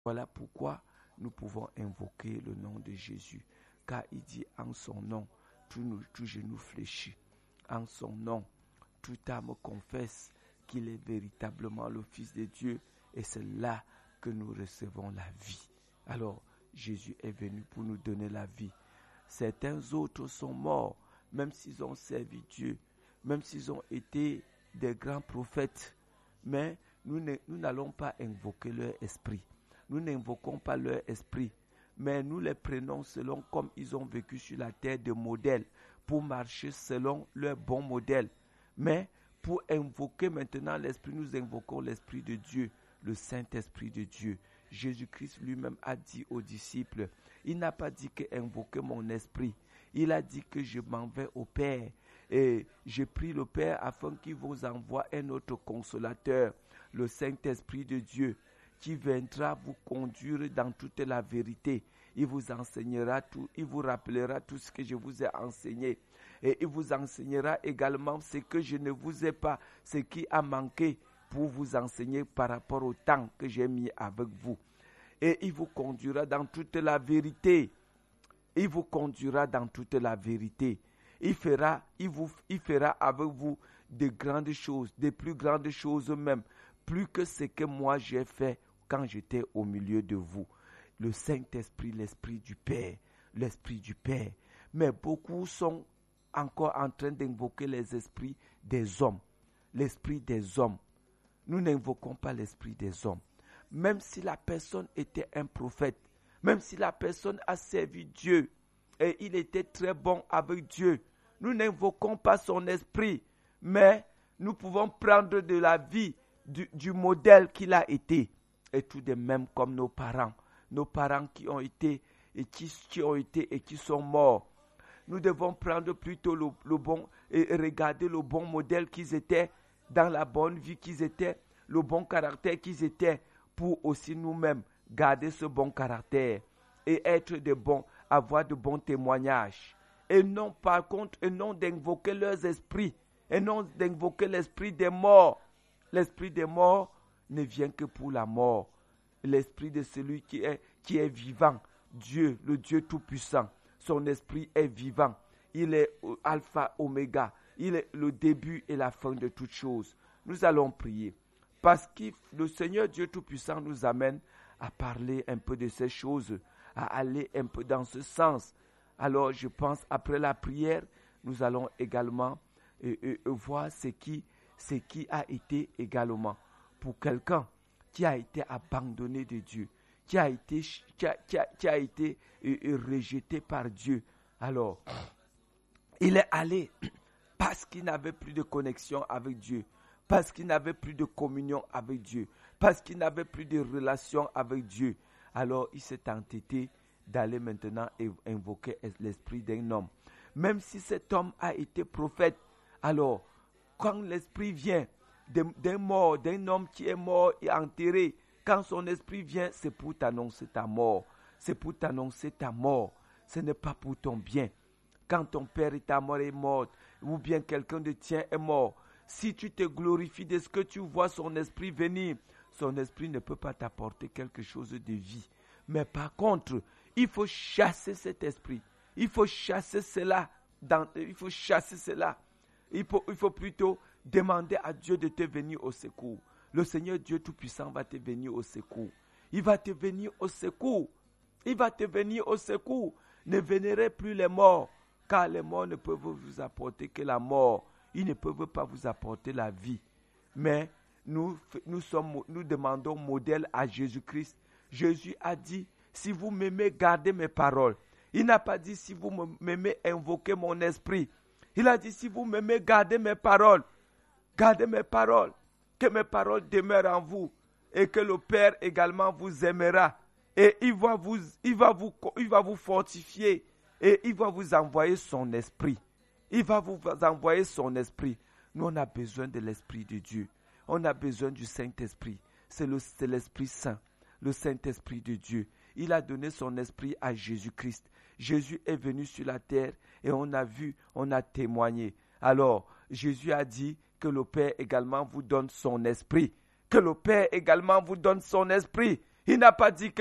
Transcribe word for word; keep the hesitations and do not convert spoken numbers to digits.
Voilà pourquoi nous pouvons invoquer le nom de Jésus. Car il dit en son nom, tout, nous, tout genou fléchit. En son nom, toute âme confesse qu'il est véritablement le Fils de Dieu. Et c'est là que nous recevons la vie. Alors, Jésus est venu pour nous donner la vie. Certains autres sont morts, même s'ils ont servi Dieu, même s'ils ont été des grands prophètes. Mais nous, ne, nous n'allons pas invoquer leur esprit. Nous n'invoquons pas leur esprit, mais nous les prenons selon comme ils ont vécu sur la terre de modèles, pour marcher selon leur bon modèle. Mais pour invoquer maintenant l'esprit, nous invoquons l'esprit de Dieu, le Saint-Esprit de Dieu. Jésus-Christ lui-même a dit aux disciples, il n'a pas dit que invoquez mon esprit, il a dit que je m'en vais au Père. Et j'ai pris le Père afin qu'il vous envoie un autre consolateur, le Saint-Esprit de Dieu, qui viendra vous conduire dans toute la vérité. Il vous enseignera tout, il vous rappellera tout ce que je vous ai enseigné. Et il vous enseignera également ce que je ne vous ai pas, ce qui a manqué pour vous enseigner par rapport au temps que j'ai mis avec vous. Et il vous conduira dans toute la vérité. Il vous conduira dans toute la vérité. Il fera, il vous, il fera avec vous de grandes choses, de plus grandes choses même, plus que ce que moi j'ai fait quand j'étais au milieu de vous. Le Saint-Esprit, l'Esprit du Père, l'Esprit du Père. Mais beaucoup sont encore en train d'invoquer les esprits des hommes, l'Esprit des hommes. Nous n'invoquons pas l'Esprit des hommes. Même si la personne était un prophète, même si la personne a servi Dieu et il était très bon avec Dieu, nous n'invoquons pas son esprit, mais nous pouvons prendre de la vie du, du modèle qu'il a été. Et tout de même comme nos parents, nos parents qui ont été et qui, qui ont été et qui sont morts. Nous devons prendre plutôt le, le bon et regarder le bon modèle qu'ils étaient, dans la bonne vie qu'ils étaient, le bon caractère qu'ils étaient, pour aussi nous-mêmes garder ce bon caractère et être de bons, avoir de bons témoignages. Et non par contre, et non d'invoquer leurs esprits, et non d'invoquer l'esprit des morts. L'esprit des morts ne vient que pour la mort. L'esprit de celui qui est, qui est vivant, Dieu, le Dieu Tout-Puissant, son esprit est vivant. Il est alpha, oméga. Il est le début et la fin de toutes choses. Nous allons prier. Parce que le Seigneur Dieu Tout-Puissant nous amène à parler un peu de ces choses, à aller un peu dans ce sens. Alors je pense après la prière, nous allons également euh, euh, voir ce qui, ce qui a été également pour quelqu'un qui a été abandonné de Dieu, qui a été, qui a, qui a, qui a été euh, euh, rejeté par Dieu. Alors, il est allé parce qu'il n'avait plus de connexion avec Dieu, parce qu'il n'avait plus de communion avec Dieu, parce qu'il n'avait plus de relation avec Dieu. Alors, il s'est entêté d'aller maintenant invoquer l'esprit d'un homme. Même si cet homme a été prophète, alors, quand l'esprit vient d'un mort, d'un homme qui est mort et enterré, quand son esprit vient, c'est pour t'annoncer ta mort. C'est pour t'annoncer ta mort. Ce n'est pas pour ton bien. Quand ton père et ta mère est mort, ou bien quelqu'un de tien est mort, si tu te glorifies de ce que tu vois son esprit venir, son esprit ne peut pas t'apporter quelque chose de vie. Mais par contre, il faut chasser cet esprit. Il faut chasser cela. Dans, il faut chasser cela. Il faut, il faut plutôt demander à Dieu de te venir au secours. Le Seigneur Dieu Tout-Puissant va te venir au secours. Il va te venir au secours. Il va te venir au secours. Ne vénérez plus les morts, car les morts ne peuvent vous apporter que la mort. Ils ne peuvent pas vous apporter la vie. Mais nous, nous, sommes, nous demandons modèle à Jésus-Christ. Jésus a dit, si vous m'aimez, gardez mes paroles. Il n'a pas dit, si vous m'aimez, invoquez mon esprit. Il a dit, si vous m'aimez, gardez mes paroles. Gardez mes paroles. Que mes paroles demeurent en vous. Et que le Père également vous aimera. Et il va vous, il va vous, il va vous fortifier. Et il va vous envoyer son esprit. Il va vous envoyer son esprit. Nous, on a besoin de l'Esprit de Dieu. On a besoin du Saint-Esprit. C'est, le, c'est l'Esprit Saint, le Saint-Esprit de Dieu. Il a donné son esprit à Jésus-Christ. Jésus est venu sur la terre et on a vu, on a témoigné. Alors, Jésus a dit que le Père également vous donne son esprit. Que le Père également vous donne son esprit. Il n'a pas dit que